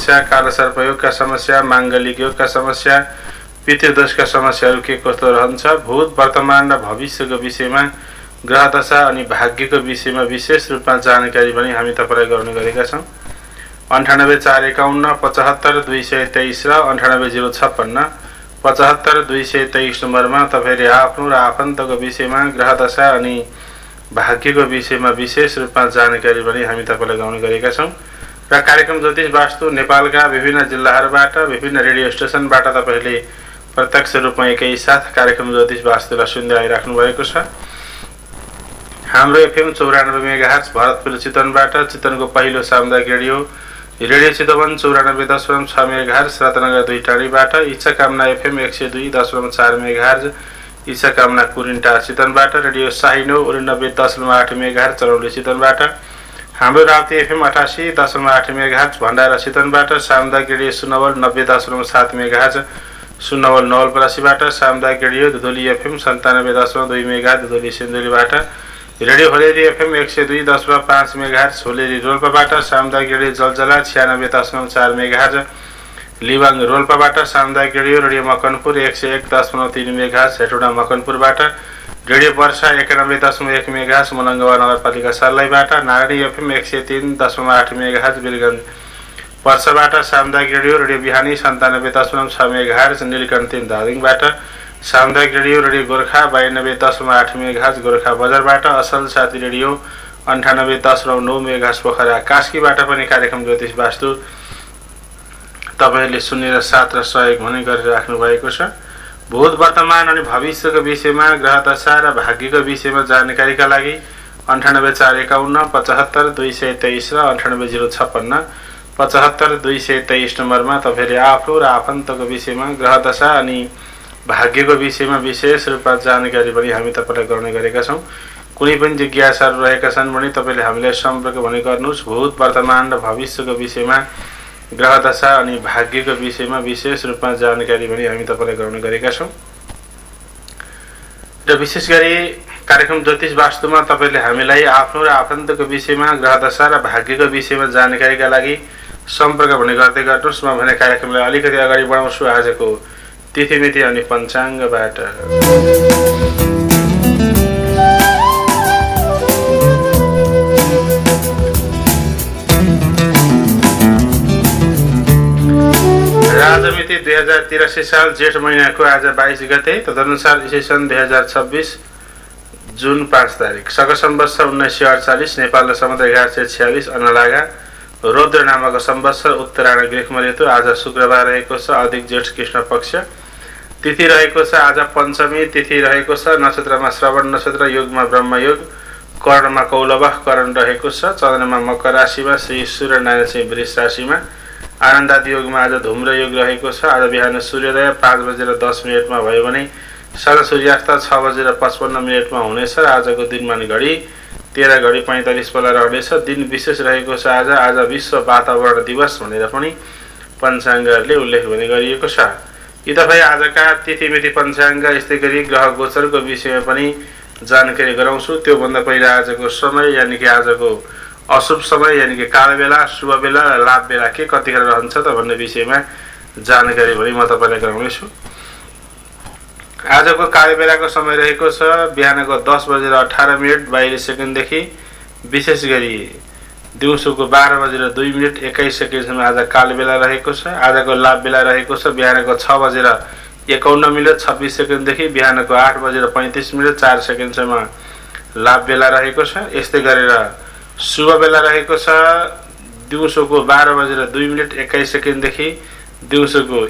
समस्या, कालसर्पयोगका समस्या, माङ्गलिक योगका समस्या, पितृदोषका समस्याहरू के कस्तो रहन्छ, भूत वर्तमान र भविष्यको विषयमा, ग्रह दशा अनि भाग्यको विषयमा विशेष रूपमा जानकारी पनि हामी तपाईलाई गराउने गरेका छौँ। 98 451 75 223 र 98 056 75 223 नम्बरमा तपाईले आफ्नो र आफन्तको विषयमा, ग्रह दशा अनि भाग्यको विषयमा विशेष रूपमा जानकारी पनि हामी तपाईलाई गराउने गरेका छौँ। र कार्यक्रम ज्योतिष वास्तु नेपालका विभिन्न जिल्लाहरूबाट, विभिन्न रेडियो स्टेसनबाट तपाईले प्रत्यक्ष रूपमा एकैसाथ कार्यक्रम ज्योतिष वास्तुलाई सुन्दै आइराख्नु भएको छ। हाम्रो एफएम 94 मेगाहर्ज भरतपुर चितवनबाट, चितवनको पहिलो सामुदायिक रेडियो चितवन 94.6 मेगाहर्ज, रत्नगर 2 टाढीबाट, इच्छा कामना एफएम 102.4 मेगाहर्ज, इच्छा कामना कुरिन्टा चितवनबाट, रेडियो साइनो 89.8 मेगाहर्ज, चरौली चितवनबाट, हाम्रो राप्ती एफएम 88.8 मेगाहर्ज, भण्डारा चितवनबाट, सामुदायिक रेडियो सुनवल 90.7 मेगाहर्ज, सुनवल नवलपरासीबाट, सामुदायिक radio दुधोली FM 97.2 megahertz, दुधोली सिन्धुलीबाट, radio होलेरी FM 102.5 megahertz, होलेरी रोल्पाबाट, सामुदायिक रेडियो जलजला 96.4 मेगाहर्ज, लिबाङ रोल्पाबाट, सामुदायिक radio Makanpur 101.3 megahertz, Hetauda मकनपुरबाट, radio वर्षा 91.1 मेगाहर्ज, मलङ्गवा नगरपालिका सर्लाहीबाट, नारायणी एफएम 103.8 मेगाहर्ज, बिरगञ्ज पर्साबाट, सामुदायिक रेडियो बिहानी 97.6 मेगाहर्ज, नीलकण्ठ 3 धादिङबाट, सामुदायिक रेडियो गोर्खा 92.8 मेगाहर्ज, गोर्खा बजारबाट, असल साथी रेडियो 98.9 मेगाहर्ज, पोखरा कास्कीबाट पनि कार्यक्रम ज्योतिष वास्तु तपाईहरूले सुनेर साथ र सहयोग हुने गरिराख्नु भएको छ। भूत वर्तमान अनि भविष्यको विषयमा, ग्रह दशा र भाग्यको विषयमा जानकारीका लागि 98 451 75 223 र 98 056 75 223 नम्बरमा तपाईले आफ्नो र आफन्तको विषयमा, ग्रह दशा अनि भाग्यको विषयमा विशेष रूपमा जानकारी पनि हामी तपाईलाई गराउने गरेका छौँ। कुनै पनि जिज्ञासाहरू रहेका छन् भने तपाईले हामीलाई सम्पर्क भने गर्नुहोस्। भूत वर्तमान र भविष्यको विषयमा, ग्रह दशा अनि भाग्यको विषयमा विशेष रूपमा जानकारी पनि हामी तपाईलाई गराउने गरेका छौँ। र विशेष गरी कार्यक्रम ज्योतिष वास्तुमा तपाईले हामीलाई आफ्नो र आफन्तको विषयमा, ग्रह दशा र भाग्यको विषयमा जानकारीका लागि सम्पर्क भने गर्दै गर्नुहोस्। म भने कार्यक्रमलाई अलिकति अगाडि बढाउँछु आजको तिथिमिति अनि पञ्चाङ्गबाट। राजमिति 2083 साल जेठ महिनाको आज 22 गते, तदनुसार ईसा सन् 2026 जुन 5 तारिक, शक संवत्सर 1948, नेपाल समुद्र 1146 अन्नलागा, रौद्र नामक संवत्सर, उत्तरायण ग्रीष्म ऋतु। आज शुक्रबार रहेको छ, अधिक जेठ कृष्ण पक्ष, तिथि रहेको छ आज पञ्चमी तिथि रहेको छ, नक्षत्रमा श्रवण नक्षत्र, योगमा ब्रह्मयोग, कर्णमा कौलवह करण रहेको छ, चन्द्रमा मकर राशिमा, श्री सूर्यनारायण चाहिँ वृष राशिमा, आनन्दादि योगमा आज धूम्र योग रहेको छ। आज बिहान सूर्योदय 5:10 भयो भने साँझ सूर्यास्त 6:55 हुनेछ र आजको दिनमान घडी 13:45 बेला रहनेछ। दिन विशेष रहेको छ आज विश्व वातावरण दिवस भनेर पनि पञ्चाङ्गहरूले उल्लेख भने गरिएको छ। यी तपाईँ आजका तिथिमिति पञ्चाङ्ग, यस्तै गरी ग्रह गोचरको विषयमा पनि जानकारी गराउँछु। त्योभन्दा पहिला आजको समय यानि कि आजको अशुभ समय यानि कि काल बेला, शुभ बेला र लाभ बेला के कतिखेर रहन्छ त भन्ने विषयमा जानकारी पनि म तपाईलाई गराउनेछु। आजको काल बेलाको समय रहेको छ बिहानको 10:18 देखि विशेष गरी दिउँसोको 12:02 आज काल बेला रहेको छ। आजको लाभ बेला रहेको छ बिहानको 6:51 देखि बिहानको 8:35 4 लाभ बेला रहेको छ। यस्तै गरेर शुभ बेला रहेको छ दिउँसोको 12:02 देखि दिउँसोको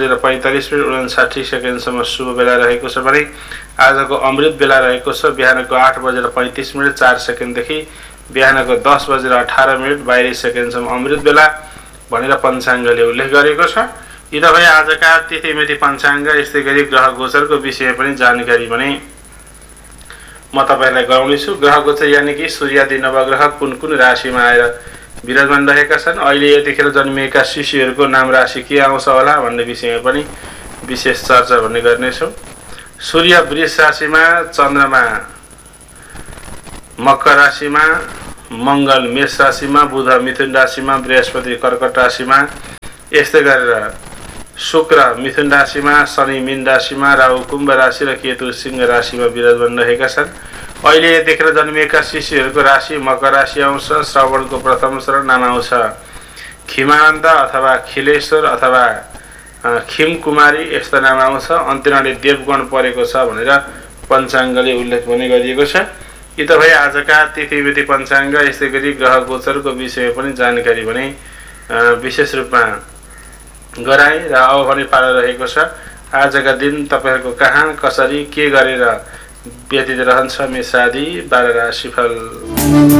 1:45 शुभ बेला रहेको छ भने आजको अमृत बेला रहेको छ बिहानको 8:35 4 देखि बिहानको 10:18 अमृत बेला भनेर पञ्चाङ्गले उल्लेख गरेको छ। यी तपाईँ आजका तिथिमिति पञ्चाङ्ग, यस्तै गरी ग्रह गोचरको विषय पनि जानकारी भने म तपाईलाई गराउनेछु। ग्रह गोचर यानि कि सूर्यादि नवग्रह कुन कुन राशिमा आएर विराजमान रहेका छन्, अहिले यतिखेर जन्मिएका शिशुहरूको नाम राशि के आउँछ होला भन्ने विषयमा पनि विशेष चर्चा भन्ने गर्नेछौँ। सूर्य वृष राशिमा, चन्द्रमा मकर राशिमा, मङ्गल मेष राशिमा, बुध मिथुन राशिमा, बृहस्पति कर्कट राशिमा, यस्तै गरेर शुक्र मिथुन राशिमा, शनि मीन राशिमा, राहु कुम्भ राशि र केतु सिंह राशिमा विराजमान रहेका छन्। अहिले यतिखेर जन्मिएका शिशुहरूको राशि मकर राशि आउँछ। श्रवणको प्रथम नाम आउँछ खिमानन्द अथवा खिलेश्वर अथवा खिम कुमारी, यस्तो नाम आउँछ। अन्त्यनाले देवगण परेको छ भनेर पञ्चाङ्गले उल्लेख पनि गरिएको छ। यी त भए आजका तिथिमिति पञ्चाङ्ग। यस्तै गरी ग्रह गोचरको विषयमा पनि जानकारी भने विशेष रूपमा गराए र अब भने पालो रहेको छ। आजका दिन तपाईहरुको कहाँ कसरी के गरेर व्यतीत रहन्छ मेष आदि 12 राशिफल।